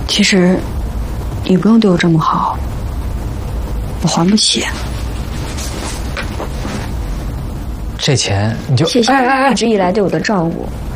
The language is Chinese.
其实，你不用对我这么好，我还不起。 这钱你就谢谢一直以来对我的照顾。